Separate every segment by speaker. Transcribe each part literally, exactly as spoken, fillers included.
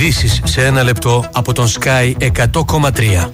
Speaker 1: Ειδήσεις σε ένα λεπτό από τον Sky εκατό κόμμα τρία.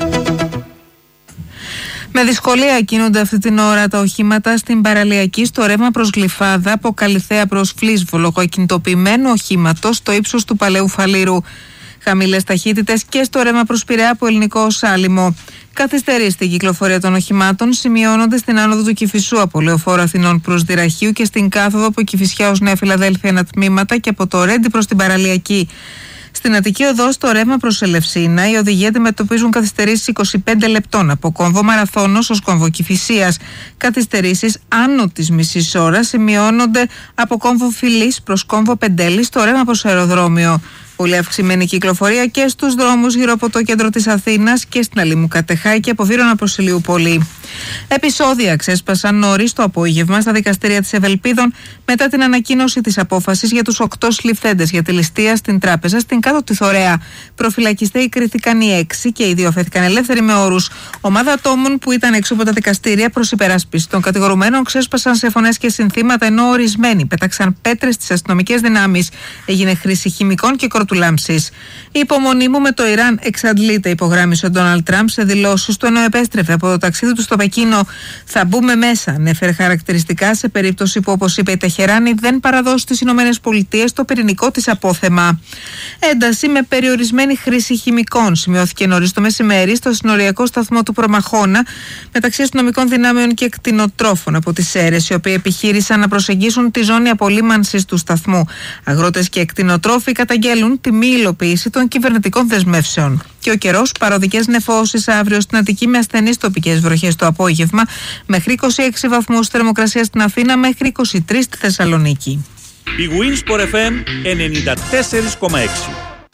Speaker 2: Με δυσκολία κινούνται αυτή την ώρα τα οχήματα στην παραλιακή στο ρεύμα προς Γλυφάδα από Καλιθέα προς Φλίσβο λόγω ακινητοποιημένου οχήματος στο ύψος του Παλαιού Φαλήρου. Χαμηλές ταχύτητες και στο ρεύμα προς Πειραιά από Ελληνικό Σάλιμο. Καθυστερείς στην κυκλοφορία των οχημάτων σημειώνονται στην άνοδο του Κηφισού από Λεωφόρο Αθηνών προς Δυραχείου και στην κάθοδο από Κηφισιά ως Νέα Φιλαδέλφια ένα τμήματα και από το Ρέντι προς την παραλιακή. Στην Αττική Οδό, στο ρεύμα προς Ελευσίνα, οι οδηγοί αντιμετωπίζουν καθυστερήσεις είκοσι πέντε λεπτών από κόμβο Μαραθώνος ως κόμβο Κηφισίας. Καθυστερήσεις άνω της μισής ώρας σημειώνονται από κόμβο Φιλής προς κόμβο Πεντέλη στο ρεύμα προς αεροδρόμιο. Πολύ αυξημένη κυκλοφορία και στους δρόμους γύρω από το κέντρο της Αθήνας και στην Αλήμου Κατεχάη και από Βύρωνα προς Ηλιούπολη. Επεισόδια ξέσπασαν νωρίς το απόγευμα στα δικαστήρια της Ευελπίδων μετά την ανακοίνωση της απόφασης για τους οκτώ συλληφθέντες για τη ληστεία στην τράπεζα στην Κάτω τη Θωρέα. Προφυλακιστέοι κρίθηκαν οι έξι και οι δύο αφέθηκαν ελεύθεροι με όρους. Ομάδα ατόμων που ήταν έξω από τα δικαστήρια προς υπεράσπιση των κατηγορουμένων ξέσπασαν σε φωνές και συνθήματα, ενώ ορισμένοι πέταξαν πέτρες στις αστυνομικές δυνάμεις. Έγινε χρήση χημικών και κροτουλάμψης. Η υπομονή μου με το Ιράν εξαντλείται, υπογράμμισε ο Ντόναλντ Τραμπ σε δηλώσεις του ενώ επέστρεφε από το ταξίδι του στο Πεκίνο. Θα μπούμε μέσα, ανέφερε χαρακτηριστικά σε περίπτωση που, όπως είπε η Τεχεράνη, δεν παραδώσει στις ΗΠΑ το πυρηνικό της απόθεμα. Ένταση με περιορισμένη χρήση χημικών σημειώθηκε νωρίς το μεσημέρι στο συνοριακό σταθμό του Προμαχώνα μεταξύ αστυνομικών δυνάμεων και κτηνοτρόφων από τις Σέρρες, οι οποίοι επιχείρησαν να προσεγγίσουν τη ζώνη απολύμανσης του σταθμού. Αγρότες και κτηνοτρόφοι καταγγέλουν τη μη υλοποίηση των κυβερνητικών δεσμεύσεων. Και ο καιρός, παροδικές νεφώσεις αύριο στην Αττική με ασθενείς τοπικές βροχές το απόγευμα, μέχρι είκοσι έξι βαθμούς θερμοκρασία στην Αθήνα, μέχρι είκοσι τρεις στη Θεσσαλονίκη.
Speaker 3: Η Winsport εφ εμ ενενήντα τέσσερα κόμμα έξι.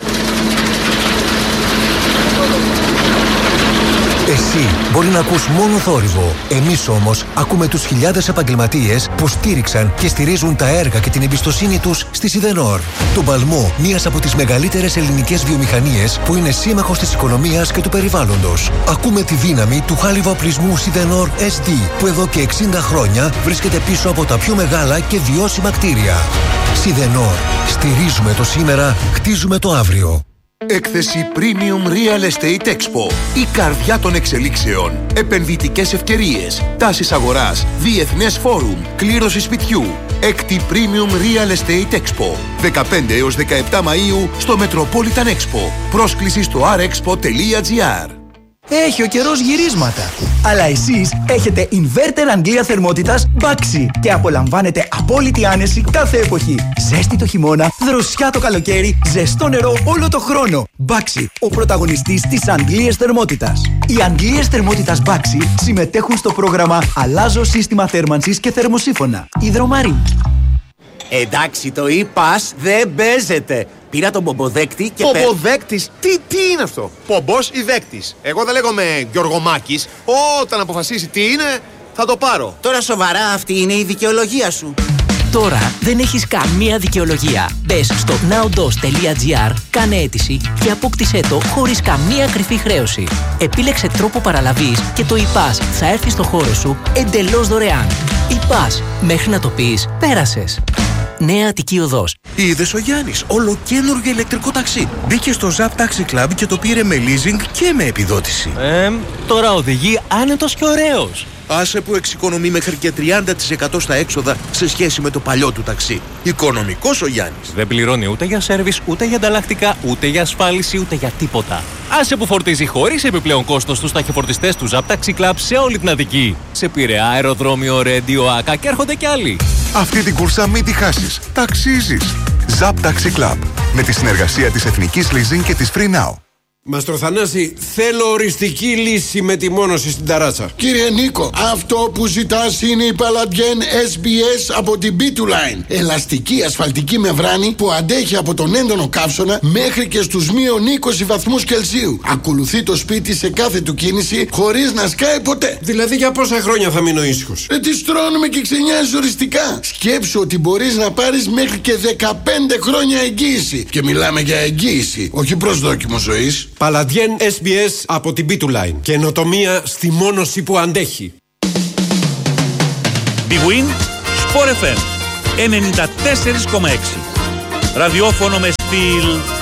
Speaker 4: Εσύ μπορεί να ακούς μόνο θόρυβο. Εμείς όμως ακούμε τους χιλιάδες επαγγελματίες που στήριξαν και στηρίζουν τα έργα και την εμπιστοσύνη τους στη Σιδενόρ. Τον παλμό μιας από τις μεγαλύτερες ελληνικές βιομηχανίες που είναι σύμμαχος της οικονομίας και του περιβάλλοντος. Ακούμε τη δύναμη του χάλιβα οπλισμού Σιδενόρ ες ντι που εδώ και εξήντα χρόνια βρίσκεται πίσω από τα πιο μεγάλα και βιώσιμα κτίρια. Σιδενόρ. Στηρίζουμε το σήμερα, χτίζουμε το αύριο.
Speaker 5: Έκθεση Premium Real Estate Expo. Η καρδιά των εξελίξεων. Επενδυτικές ευκαιρίες. Τάσεις αγοράς. Διεθνές φόρουμ. Κλήρωση σπιτιού. Έκτη Premium Real Estate Expo. δεκαπέντε έως δεκαεπτά Μαΐου στο Metropolitan Expo. Πρόσκληση στο αρ εξπο τελεία τζι άρ.
Speaker 6: Έχει ο καιρός γυρίσματα. Αλλά εσείς έχετε inverter Αγγλία θερμότητας Baxi και απολαμβάνετε απόλυτη άνεση κάθε εποχή. Ζέστη το χειμώνα, δροσιά το καλοκαίρι, ζεστό νερό όλο το χρόνο. Baxi, ο πρωταγωνιστής της Αγγλίας θερμότητας. Οι Αγγλίες θερμότητας Baxi συμμετέχουν στο πρόγραμμα Αλλάζω σύστημα θέρμανσης και θερμοσύφωνα. Υδρομάριν.
Speaker 7: Εντάξει, το e-pass δεν παίζεται. Πήρα τον πομποδέκτη και...
Speaker 8: Πομποδέκτης? Τι, τι είναι αυτό? Πομπός ή δέκτης? Εγώ δεν λέγομαι Γιωργομάκης. Όταν αποφασίσει τι είναι, θα το πάρω.
Speaker 7: Τώρα σοβαρά, αυτή είναι η δικαιολογία σου?
Speaker 9: Τώρα δεν έχεις καμία δικαιολογία. Μπες στο nowdos τελεία τζι άρ, κάνε αίτηση και απόκτησέ το χωρίς καμία κρυφή χρέωση. Επίλεξε τρόπο παραλαβής και το e-pass θα έρθει στο χώρο σου εντελώς δωρεάν. e-pass, μέχρι να το πεις, πέρασες. Νέα Αττική Οδός.
Speaker 10: Είδες ο Γιάννης, ολοκαίνουργιο ηλεκτρικό ταξί. Μπήκε στο Zap Taxi Club και το πήρε με leasing και με επιδότηση.
Speaker 11: Ε, τώρα οδηγεί άνετος και ωραίος.
Speaker 10: Άσε που εξοικονομεί μέχρι και τριάντα τοις εκατό στα έξοδα σε σχέση με το παλιό του ταξί. Οικονομικός ο Γιάννης.
Speaker 11: Δεν πληρώνει ούτε για σέρβις, ούτε για ανταλλακτικά, ούτε για ασφάλιση, ούτε για τίποτα. Άσε που φορτίζει χωρίς επιπλέον κόστος στους ταχυφορτιστές του Zap Taxi Club σε όλη την Αττική. Σε Πειραιά, αεροδρόμιο, Ρέντιο, Άκα και έρχονται κι άλλοι.
Speaker 12: Αυτή την κούρσα μην τη χάσεις. Ταξίζεις. Zap Taxi Club. Με τη συνεργασία της Εθνικής Leasing και της Free Now.
Speaker 13: Μαστρο Θανάση, θέλω οριστική λύση με τη μόνωση στην ταράτσα.
Speaker 14: Κύριε Νίκο, αυτό που ζητάς είναι η Παλαντιέν ες μπι ες από την μπι του Line. Ελαστική ασφαλτική μεμβράνη που αντέχει από τον έντονο καύσωνα μέχρι και στους μείον είκοσι βαθμούς Κελσίου. Ακολουθεί το σπίτι σε κάθε του κίνηση χωρίς να σκάει ποτέ.
Speaker 13: Δηλαδή για πόσα χρόνια θα μείνω ήσυχος?
Speaker 14: Ε, τη στρώνουμε και ξενιάζει οριστικά. Σκέψου ότι μπορείς να πάρεις μέχρι και δεκαπέντε χρόνια εγγύηση. Και μιλάμε για εγγύηση, όχι προσδόκιμο ζωής.
Speaker 13: Παλαντιέν ες μπι ες από την μπι του Line. Καινοτομία στη μόνωση που αντέχει.
Speaker 3: Big Win, Sport εφ εμ ενενήντα τέσσερα κόμμα έξι. Ραδιόφωνο με στυλ